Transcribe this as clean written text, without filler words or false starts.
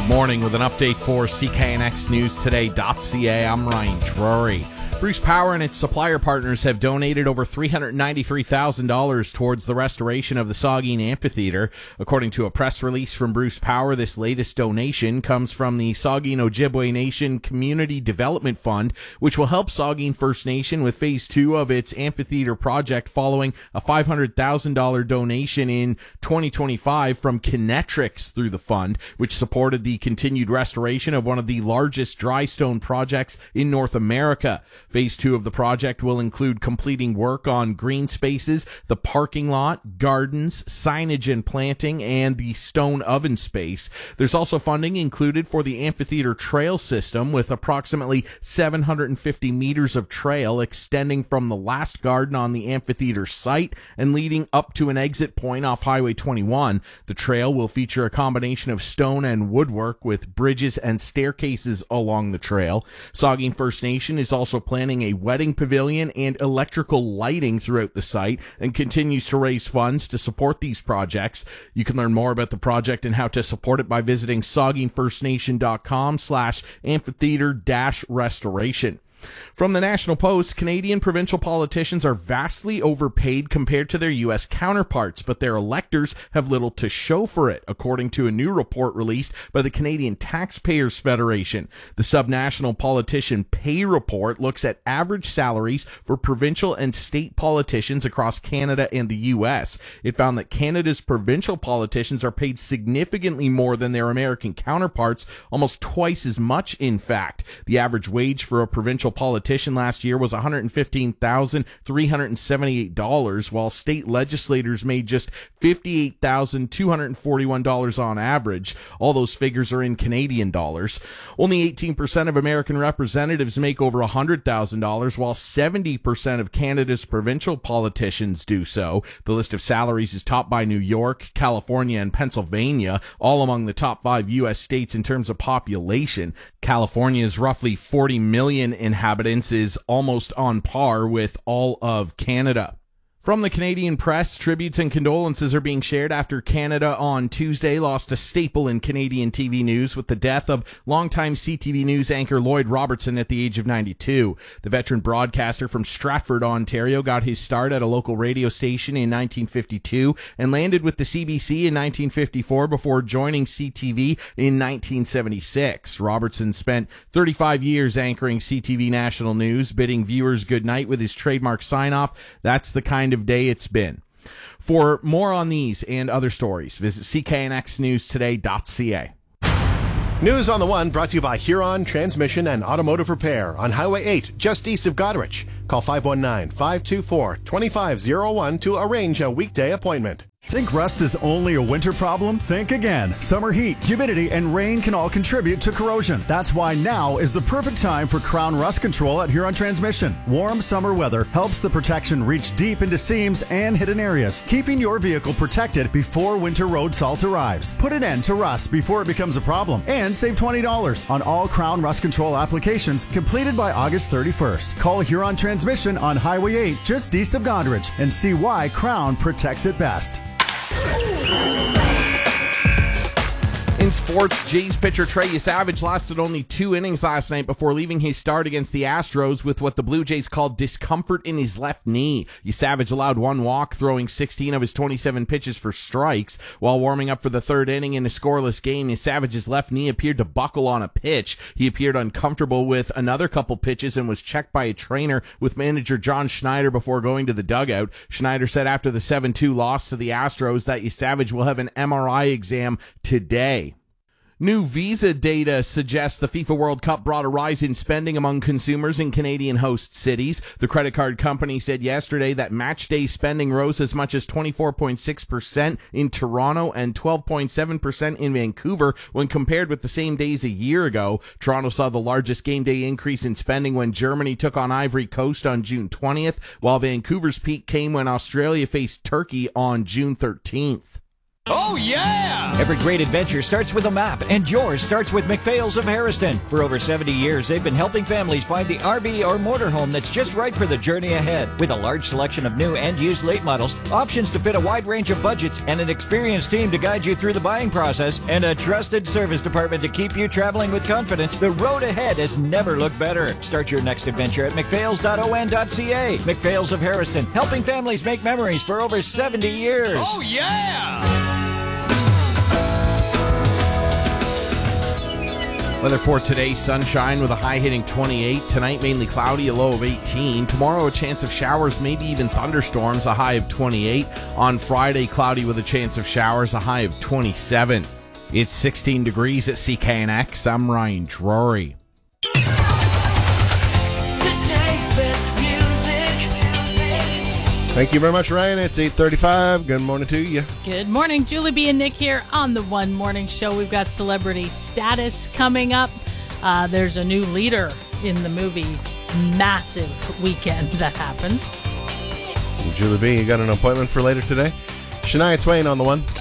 Morning with an update for CKNXNewsToday.ca. I'm Ryan Drury. Bruce Power and its supplier partners have donated over $393,000 towards the restoration of the Saugeen Amphitheater. According to a press release from Bruce Power, this latest donation comes from the Saugeen Ojibwe Nation Community Development Fund, which will help Saugeen First Nation with Phase 2 of its amphitheater project following a $500,000 donation in 2025 from Kinetrix through the fund, which supported the continued restoration of one of the largest dry stone projects in North America. Phase 2 of the project will include completing work on green spaces, the parking lot, gardens, signage and planting, and the stone oven space. There's also funding included for the amphitheater trail system, with approximately 750 meters of trail extending from the last garden on the amphitheater site and leading up to an exit point off Highway 21. The trail will feature a combination of stone and woodwork with bridges and staircases along the trail. Saugeen First Nation is also planning a wedding pavilion and electrical lighting throughout the site and continues to raise funds to support these projects. You can learn more about the project and how to support it by visiting saugeenfirstnation.com/amphitheater-restoration. From the National Post, Canadian provincial politicians are vastly overpaid compared to their U.S. counterparts, but their electors have little to show for it, according to a new report released by the Canadian Taxpayers Federation. The Subnational Politician Pay Report looks at average salaries for provincial and state politicians across Canada and the U.S. It found that Canada's provincial politicians are paid significantly more than their American counterparts, almost twice as much, in fact. The average wage for a provincial politician last year was $115,378, while state legislators made just $58,241 on average. All those figures are in Canadian dollars. Only 18% of American representatives make over $100,000, while 70% of Canada's provincial politicians do so. The list of salaries is topped by New York, California, and Pennsylvania, all among the top 5 U.S. states in terms of population. California's roughly 40 million inhabitants is almost on par with all of Canada. From the Canadian press, tributes and condolences are being shared after Canada on Tuesday lost a staple in Canadian TV news with the death of longtime CTV News anchor Lloyd Robertson at the age of 92. The veteran broadcaster from Stratford, Ontario, got his start at a local radio station in 1952 and landed with the CBC in 1954 before joining CTV in 1976. Robertson spent 35 years anchoring CTV National News, bidding viewers goodnight with his trademark sign-off. That's the kind of day it's been. For more on these and other stories, visit CKNXNewsToday.ca. News on the One brought to you by Huron Transmission and Automotive Repair on Highway 8, just east of Goderich. Call 519-524-2501 to arrange a weekday appointment. Think rust is only a winter problem? Think again. Summer heat, humidity, and rain can all contribute to corrosion. That's why now is the perfect time for Crown Rust Control at Huron Transmission. Warm summer weather helps the protection reach deep into seams and hidden areas, keeping your vehicle protected before winter road salt arrives. Put an end to rust before it becomes a problem and save $20 on all Crown Rust Control applications completed by August 31st. Call Huron Transmission on Highway 8 just east of Goderich and see why Crown protects it best. In sports, Jays pitcher Trey Yesavage lasted only 2 innings last night before leaving his start against the Astros with what the Blue Jays called discomfort in his left knee. Yesavage allowed 1 walk, throwing 16 of his 27 pitches for strikes. While warming up for the 3rd inning in a scoreless game, Yesavage's left knee appeared to buckle on a pitch. He appeared uncomfortable with another couple pitches and was checked by a trainer with manager John Schneider before going to the dugout. Schneider said after the 7-2 loss to the Astros that Yesavage will have an MRI exam today. New visa data suggests the FIFA World Cup brought a rise in spending among consumers in Canadian host cities. The credit card company said yesterday that match day spending rose as much as 24.6% in Toronto and 12.7% in Vancouver when compared with the same days a year ago. Toronto saw the largest game day increase in spending when Germany took on Ivory Coast on June 20th, while Vancouver's peak came when Australia faced Turkey on June 13th. Oh, yeah! Every great adventure starts with a map, and yours starts with McPhail's of Harrison. For over 70 years, they've been helping families find the RV or motorhome that's just right for the journey ahead. With a large selection of new and used late models, options to fit a wide range of budgets, and an experienced team to guide you through the buying process, and a trusted service department to keep you traveling with confidence, the road ahead has never looked better. Start your next adventure at mcphails.on.ca. McPhail's of Harrison, helping families make memories for over 70 years. Oh, yeah! Weather for today, sunshine with a high hitting 28. Tonight, mainly cloudy, a low of 18. Tomorrow, a chance of showers, maybe even thunderstorms, a high of 28. On Friday, cloudy with a chance of showers, a high of 27. It's 16 degrees at CKNX. I'm Ryan Drury. Thank you very much, Ryan. It's 8:35. Good morning to you. Good morning. Julie B. and Nick here on the One Morning Show. We've got celebrity status coming up. There's a new leader in the movie. Massive weekend that happened. Julie B., you got an appointment for later today? Shania Twain on the one.